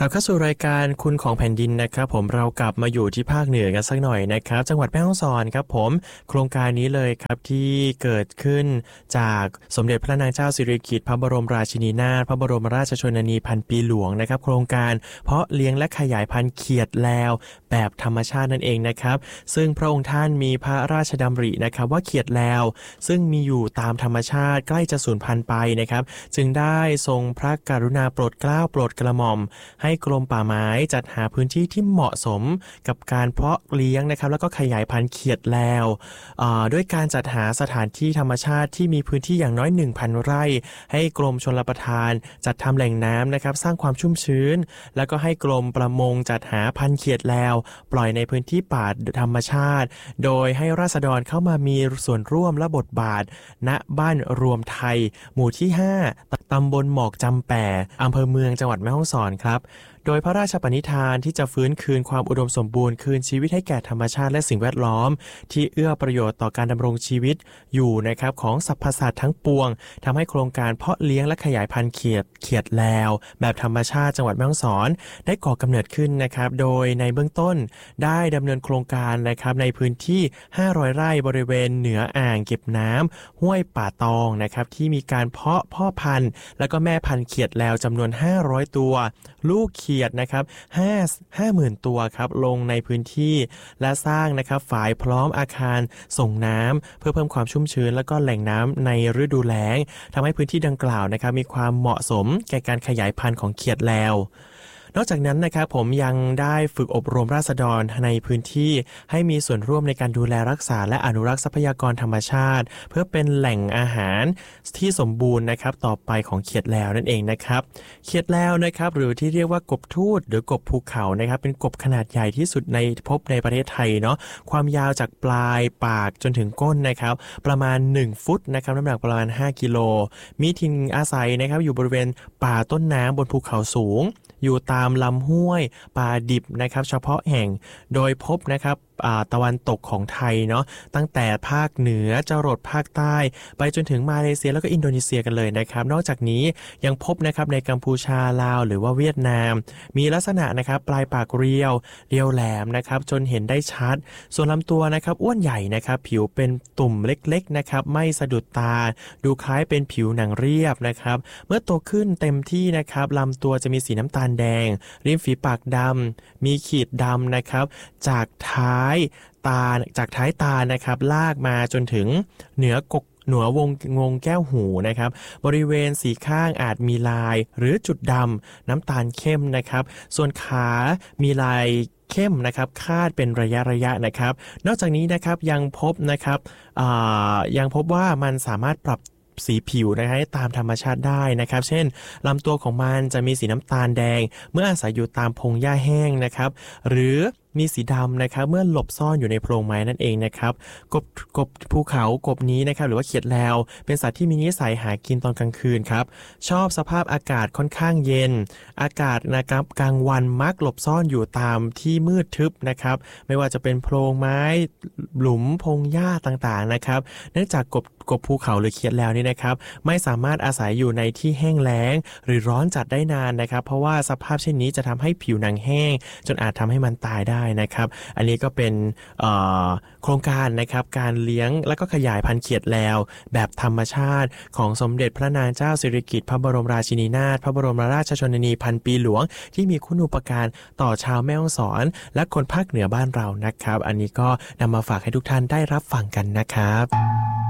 กลับเข้าสู่รายการคุณของแผ่นดินนะครับผมเรากลับมาอยู่ที่ภาคเหนือกันสักหน่อยนะครับจังหวัดแม่ฮ่องสอนครับผมโครงการนี้เลยครับที่เกิดขึ้นจากสมเด็จพระนางเจ้าสิริกิติ์พระบรมราชินีนาถพระบรมราชชนนีพันปีหลวงนะครับโครงการเพาะเลี้ยงและขยายพันธุ์เขียดแลวแบบธรรมชาตินั่นเองนะครับซึ่งพระองค์ท่านมีพระราชดำรินะครับว่าเขียดแลวซึ่งมีอยู่ตามธรรมชาติใกล้จะสูญพันธุ์ไปนะครับจึงได้ทรงพระกรุณาโปรดเกล้าโปรดกระหม่อมให้กรมป่าไม้จัดหาพื้นที่ที่เหมาะสมกับการเพาะเลี้ยงนะครับแล้วก็ขยายพันธุ์เขียดแลวด้วยการจัดหาสถานที่ธรรมชาติที่มีพื้นที่อย่างน้อย 1,000 ไร่ให้กรมชลประทานจัดทำแหล่งน้ำนะครับสร้างความชุ่มชื้นแล้วก็ให้กรมประมงจัดหาพันธุ์เขียดแลวปล่อยในพื้นที่ป่าธรรมชาติโดยให้ราษฎรเข้ามามีส่วนร่วมและบทบาทณบ้านรวมไทยหมู่ที่ 5 ตำบลหมอกจำแป่อำเภอเมืองจังหวัดแม่ฮ่องสอนครับโดยพระราชปณิธานที่จะฟื้นคืนความอุดมสมบูรณ์คืนชีวิตให้แก่ธรรมชาติและสิ่งแวดล้อมที่เอื้อประโยชน์ต่อการดำรงชีวิตอยู่นะครับของสรรพสัตว์ทั้งปวงทำให้โครงการเพาะเลี้ยงและขยายพันธุ์เขียดแลวแบบธรรมชาติจังหวัดแม่ฮ่องสอนได้ก่อกำเนิดขึ้นนะครับโดยในเบื้องต้นได้ดำเนินโครงการนะครับในพื้นที่500 ไร่บริเวณเหนืออ่างเก็บน้ำห้วยป่าตองนะครับที่มีการเพาะพ่อพันธุ์แล้วก็แม่พันธุ์เขียดแลวจำนวน500ตัวลูกเขียดนะครับ50,000 ตัวครับลงในพื้นที่และสร้างนะครับฝายพร้อมอาคารส่งน้ำเพื่อเพิ่มความชุ่มชื้นและก็แหล่งน้ำในฤดูแล้งทำให้พื้นที่ดังกล่าวนะครับมีความเหมาะสมแก่การขยายพันธุ์ของเขียดแลวนอกจากนั้นนะครับผมยังได้ฝึกอบรมราษฎรในพื้นที่ให้มีส่วนร่วมในการดูแลรักษาและอนุรักษ์ทรัพยากรธรรมชาติเพื่อเป็นแหล่งอาหารที่สมบูรณ์นะครับต่อไปของเขียดแลวนั่นเองนะครับเขียดแลวนะครับหรือที่เรียกว่ากบทูตหรือกบภูเขานะครับเป็นกบขนาดใหญ่ที่สุดในพบในประเทศไทยเนาะความยาวจากปลายปากจนถึงก้นนะครับประมาณ1 ฟุตนะครับน้ำหนักประมาณ5 กิโลมีถิ่นอาศัยนะครับอยู่บริเวณป่าต้นน้ำบนภูเขาสูงอยู่ตามลำห้วยป่าดิบนะครับเฉพาะแห่งโดยพบนะครับตะวันตกของไทยเนาะตั้งแต่ภาคเหนือจรดภาคใต้ไปจนถึงมาเลเซียแล้วก็อินโดนีเซียกันเลยนะครับนอกจากนี้ยังพบนะครับในกัมพูชาลาวหรือว่าเวียดนามมีลักษณะนะครับปลายปากเรียวแหลมนะครับจนเห็นได้ชัดส่วนลำตัวนะครับอ้วนใหญ่นะครับผิวเป็นตุ่มเล็กๆนะครับไม่สะดุดตาดูคล้ายเป็นผิวหนังเรียบนะครับเมื่อโตขึ้นเต็มที่นะครับลำตัวจะมีสีน้ำตาลแดงริมฝีปากดำมีขีดดำนะครับจากท้ายตานะครับลากมาจนถึงเหนืวงแก้วหูนะครับบริเวณสีข้างอาจมีลายหรือจุดดำน้ำตาลเข้มนะครับส่วนขามีลายเข้มนะครับคาดเป็นระยะนะครับนอกจากนี้นะครับยังพบว่ามันสามารถปรับสีผิวนะครับตามธรรมชาติได้นะครับเช่นลำตัวของมันจะมีสีน้ำตาลแดงเมื่ออาศัยอยู่ตามพงหญ้าแห้งนะครับหรือมีสีดำนะครับเมื่อหลบซ่อนอยู่ในโพรงไม้นั่นเองนะครับกบภูเขากบนี้นะครับหรือว่าเขียดแลวเป็นสัตว์ที่มีนิสัยหากินตอนกลางคืนครับชอบสภาพอากาศค่อนข้างเย็นอากาศนะครับกลางวันมักหลบซ่อนอยู่ตามที่มืดทึบนะครับไม่ว่าจะเป็นโพรงไม้หลุมพงหญ้าต่างๆนะครับเนื่องจากกบภูเขาหรือเขียดแลวนี่นะครับไม่สามารถอาศัยอยู่ในที่แห้งแล้งหรือร้อนจัดได้นานนะครับเพราะว่าสภาพเช่นนี้จะทำให้ผิวหนังแห้งจนอาจทำให้มันตายได้นะครับอันนี้ก็เป็นโครงการนะครับการเลี้ยงและก็ขยายพันธุ์เขียดแลวแบบธรรมชาติของสมเด็จพระนางเจ้าสิริกิติ์พระบรมราชินีนาถพระบรมราชชนนีพันปีหลวงที่มีคุณูปการต่อชาวแม่ฮ่องสอนและคนภาคเหนือบ้านเรานะครับอันนี้ก็นำมาฝากให้ทุกท่านได้รับฟังกันนะครับ